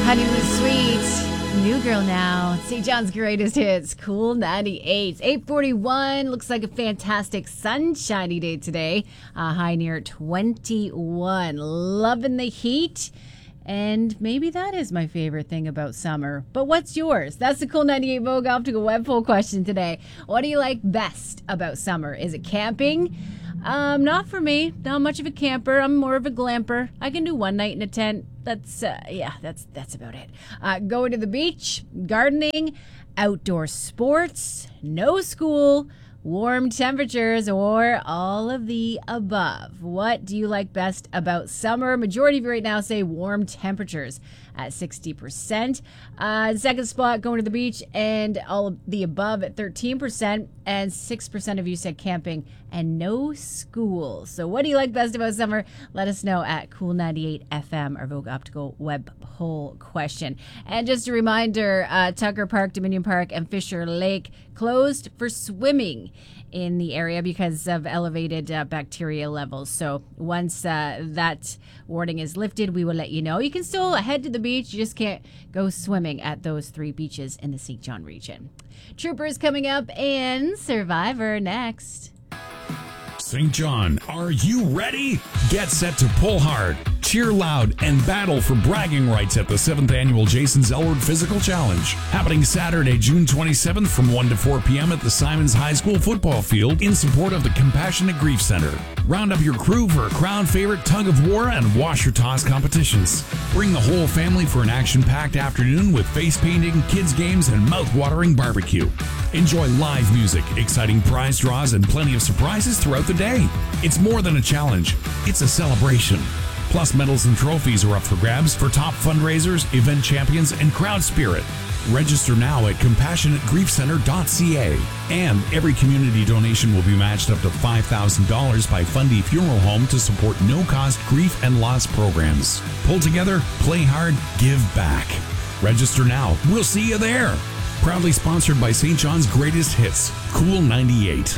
Honeymoon Suite. New Girl now. St. John's greatest hits. Cool 98. 8:41. Looks like a fantastic sunshiny day today. High near 21. Loving the heat. And maybe that is my favorite thing about summer. But what's yours? That's the Cool 98 Vogue Optical Web poll question today. What do you like best about summer? Is it camping? Not for me. Not much of a camper. I'm more of a glamper. I can do one night in a tent. That's about it. Going to the beach, gardening, outdoor sports, no school, warm temperatures, or all of the above. What do you like best about summer? Majority of you right now say warm temperatures at 60%. Second spot, going to the beach, and all of the above at 13%. And 6% of you said camping and no school. So what do you like best about summer? Let us know at Cool 98 FM, our Vogue Optical Web poll question. And just a reminder, Tucker Park, Dominion Park, and Fisher Lake closed for swimming in the area because of elevated bacteria levels. So once that warning is lifted, we will let you know. You can still head to the beach. You just can't go swimming at those 3 beaches in the St. John region. Troopers coming up and Survivor next. St. John, are you ready? Get set to pull hard, cheer loud, and battle for bragging rights at the 7th Annual Jason Zellward Physical Challenge. Happening Saturday, June 27th from 1 to 4 p.m. at the Simons High School football field in support of the Compassionate Grief Center. Round up your crew for a crowd favorite tug of war and wash your toss competitions. Bring the whole family for an action-packed afternoon with face painting, kids games, and mouth-watering barbecue. Enjoy live music, exciting prize draws, and plenty of surprises throughout the day. It's more than a challenge, it's a celebration. Plus, medals and trophies are up for grabs for top fundraisers, event champions, and crowd spirit. Register now at CompassionateGriefCenter.ca. And every community donation will be matched up to $5,000 by Fundy Funeral Home to support no-cost grief and loss programs. Pull together, play hard, give back. Register now. We'll see you there. Proudly sponsored by St. John's greatest hits, Cool 98.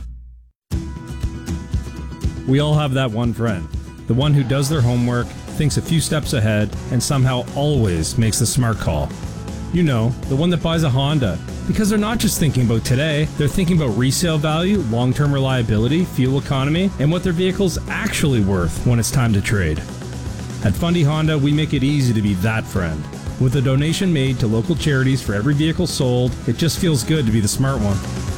We all have that one friend. The one who does their homework, thinks a few steps ahead, and somehow always makes the smart call. You know, the one that buys a Honda. Because they're not just thinking about today, they're thinking about resale value, long-term reliability, fuel economy, and what their vehicle's actually worth when it's time to trade. At Fundy Honda, we make it easy to be that friend. With a donation made to local charities for every vehicle sold, it just feels good to be the smart one.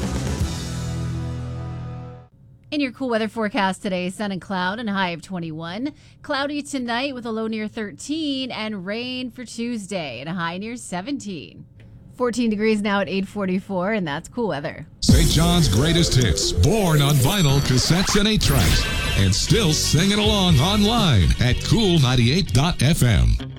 In your cool weather forecast today, sun and cloud and a high of 21. Cloudy tonight with a low near 13 and rain for Tuesday and a high near 17. 14 degrees now at 8:44, and that's cool weather. St. John's greatest hits, born on vinyl, cassettes, and 8-tracks, and still singing along online at Cool98.fm.